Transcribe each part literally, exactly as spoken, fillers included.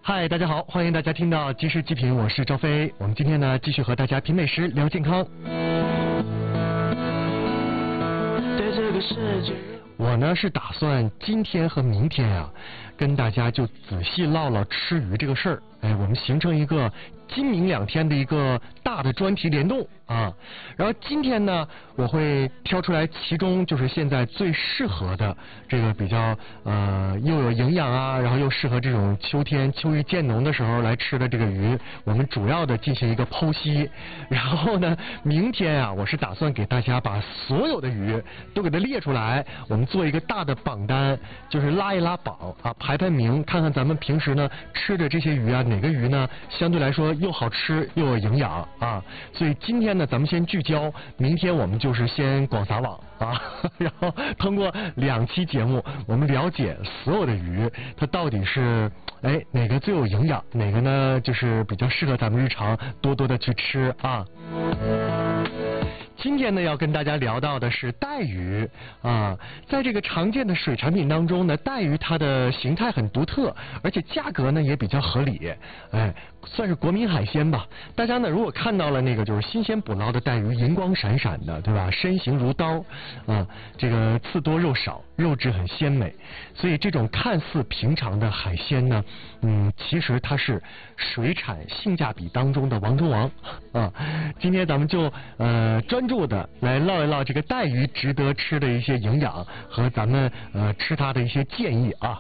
嗨，大家好，欢迎大家听到即时极品，我是赵飞。我们今天呢，继续和大家品美食，聊健康。对这个世界，我呢是打算今天和明天呀、啊，跟大家就仔细唠唠吃鱼这个事儿。哎，我们形成一个今明两天的一个大的专题联动啊。然后今天呢，我会挑出来其中就是现在最适合的这个比较呃又有营养啊，然后又适合这种秋天秋意渐浓的时候来吃的这个鱼，我们主要的进行一个剖析。然后呢，明天啊，我是打算给大家把所有的鱼都给它列出来，我们做一个大的榜单，就是拉一拉榜啊，排排名，看看咱们平时呢吃的这些鱼啊，哪个鱼呢相对来说又好吃又有营养啊。所以今天呢，咱们先聚焦，明天我们就是先广撒网啊，然后通过两期节目，我们了解所有的鱼它到底是哎哪个最有营养，哪个呢就是比较适合咱们日常多多的去吃啊。今天呢，要跟大家聊到的是带鱼啊，在这个常见的水产品当中呢，带鱼它的形态很独特，而且价格呢也比较合理，哎，算是国民海鲜吧。大家呢如果看到了那个就是新鲜捕捞的带鱼，银光闪闪的，对吧？身形如刀啊，这个刺多肉少，肉质很鲜美，所以这种看似平常的海鲜呢，嗯，其实它是水产性价比当中的王中王啊。今天咱们就呃专注的来唠一唠这个带鱼值得吃的一些营养和咱们呃吃它的一些建议啊。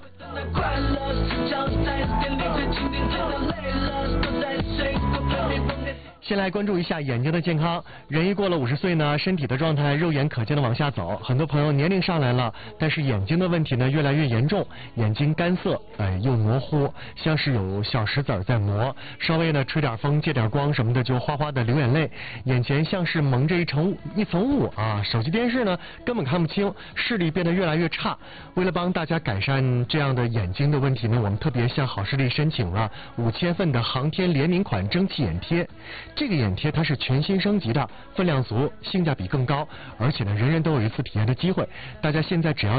先来关注一下眼睛的健康。人一过了五十岁呢，身体的状态肉眼可见的往下走，很多朋友年龄上来了，但是眼睛的问题呢越来越严重，眼睛干涩，哎又模糊，像是有小石子在磨，稍微呢吹点风借点光什么的就哗哗的流眼泪，眼前像是蒙着一层一层雾啊，手机电视呢根本看不清，视力变得越来越差。为了帮大家改善这样的眼睛的问题呢，我们特别向好视力申请了五千份的航天联名款蒸汽眼贴。这个眼贴它是全新升级的，分量足，性价比更高，而且呢人人都有一次体验的机会。大家现在只要